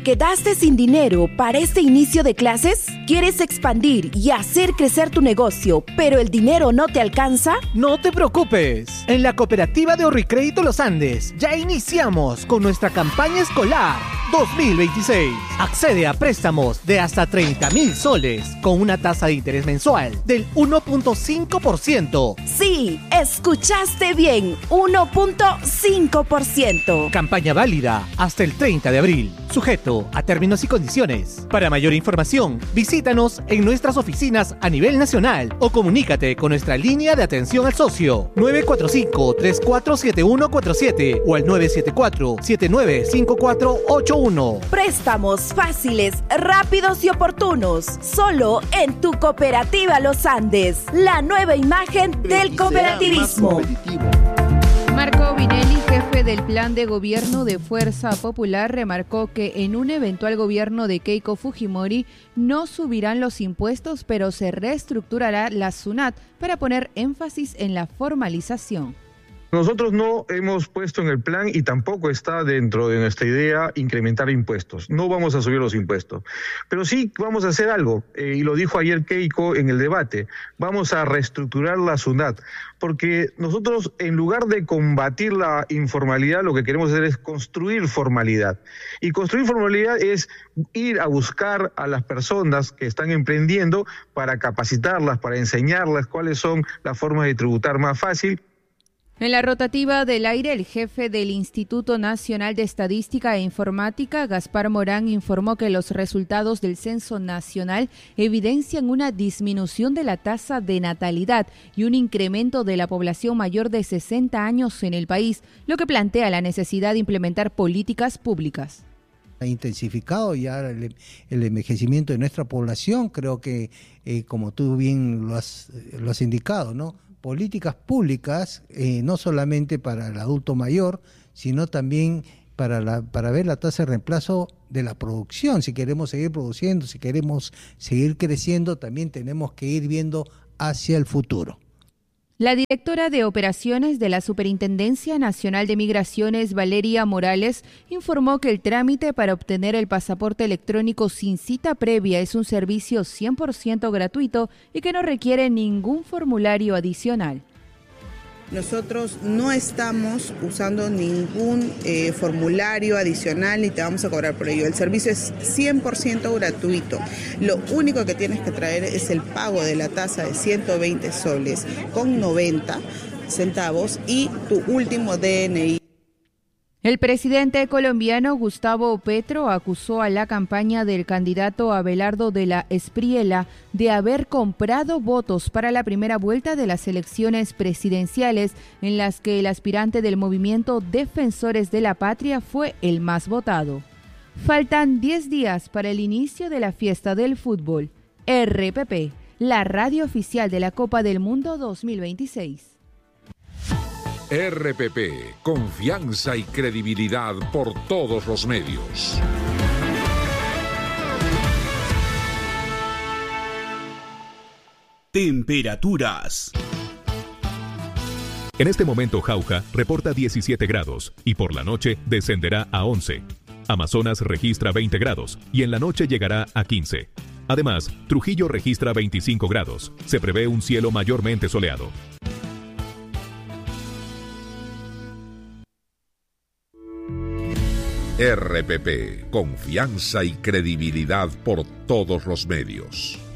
quedaste sin dinero para este inicio de clases? ¿Quieres expandir y hacer crecer tu negocio, pero el dinero no te alcanza? No te preocupes. En la cooperativa de Ahorricrédito Los Andes ya iniciamos con nuestra campaña escolar 2026. Accede a préstamos de hasta 30,000 soles con una tasa de interés mensual del 1.5%. Sí, escuchaste bien, 1.5%. Campaña válida hasta el 30 de abril, sujeto a términos y condiciones. Para mayor información, visítanos en nuestras oficinas a nivel nacional o comunícate con nuestra línea de atención al socio 945-347147 o al 974-795481. Préstamos fáciles, rápidos y oportunos, solo en tu cooperativa Los Andes, la nueva imagen del cooperativismo. Marco Vinelli, jefe del Plan de Gobierno de Fuerza Popular, remarcó que en un eventual gobierno de Keiko Fujimori no subirán los impuestos, pero se reestructurará la SUNAT para poner énfasis en la formalización. Nosotros no hemos puesto en el plan y tampoco está dentro de nuestra idea incrementar impuestos. No vamos a subir los impuestos. Pero sí vamos a hacer algo, y lo dijo ayer Keiko en el debate. Vamos a reestructurar la SUNAT, porque nosotros en lugar de combatir la informalidad, lo que queremos hacer es construir formalidad. Y construir formalidad es ir a buscar a las personas que están emprendiendo para capacitarlas, para enseñarlas cuáles son las formas de tributar más fácil. En la rotativa del aire, el jefe del Instituto Nacional de Estadística e Informática, Gaspar Morán, informó que los resultados del Censo Nacional evidencian una disminución de la tasa de natalidad y un incremento de la población mayor de 60 años en el país, lo que plantea la necesidad de implementar políticas públicas. Ha intensificado ya el envejecimiento de nuestra población, creo que como tú bien lo has indicado, ¿no? Políticas públicas, no solamente para el adulto mayor, sino también para ver la tasa de reemplazo de la producción. Si queremos seguir produciendo, si queremos seguir creciendo, también tenemos que ir viendo hacia el futuro. La directora de Operaciones de la Superintendencia Nacional de Migraciones, Valeria Morales, informó que el trámite para obtener el pasaporte electrónico sin cita previa es un servicio 100% gratuito y que no requiere ningún formulario adicional. Nosotros no estamos usando ningún formulario adicional ni te vamos a cobrar por ello. El servicio es 100% gratuito. Lo único que tienes que traer es el pago de la tasa de 120 soles con 90 centavos y tu último DNI. El presidente colombiano Gustavo Petro acusó a la campaña del candidato Abelardo de la Espriella de haber comprado votos para la primera vuelta de las elecciones presidenciales, en las que el aspirante del movimiento Defensores de la Patria fue el más votado. Faltan 10 días para el inicio de la fiesta del fútbol. RPP, la radio oficial de la Copa del Mundo 2026. RPP, confianza y credibilidad por todos los medios. Temperaturas. En este momento Jauja reporta 17 grados y por la noche descenderá a 11. Amazonas registra 20 grados y en la noche llegará a 15. Además, Trujillo registra 25 grados. Se prevé un cielo mayormente soleado. RPP, confianza y credibilidad por todos los medios.